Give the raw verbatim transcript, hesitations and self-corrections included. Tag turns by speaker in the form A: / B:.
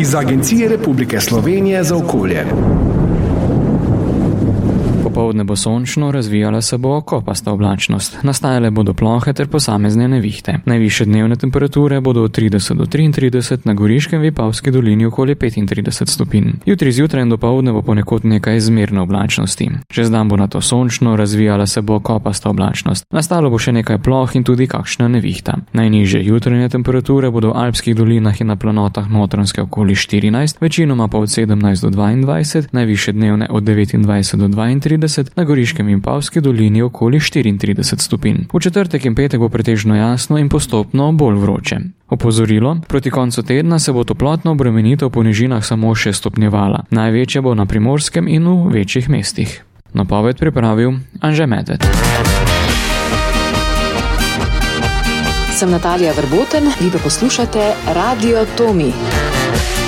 A: iz Agencije Republike Slovenije za okolje.
B: Popoldne bo sončno, razvijala se bo kopasta oblačnost. Nastajale bodo plohe ter posamezne nevihte. Najvišje dnevne temperature bodo od trideset do triintrideset, na Goriškem, Vipavski dolini okoli petintrideset stopinj. Jutri zjutraj in dopoldne bo ponekod nekaj zmerne oblačnosti. Čez dan bo nato sončno, razvijala se bo kopasta oblačnost. Nastalo bo še nekaj ploh in tudi kakšna nevihta. Najnižje jutranje temperature bodo v alpskih dolinah in na planotah Notranjske okoli štirinajst, večinoma pa od sedemnajst do dvaindvajset, najvišje dnevne od devetindvajset do dvaintrideset, na Goriškem in Vipavski dolini okoli štiriintrideset stopinj. V četrtek in petek bo pretežno jasno in postopno bolj vroče. Opozorilo: proti koncu tedna se bo toplotna obremenitev po nižinah samo še stopnjevala. Največja bo na Primorskem in v večjih mestih. Napoved pripravil Anže Medved.
C: Sem Natalija Verboten, vi pa poslušate Radio Tomi.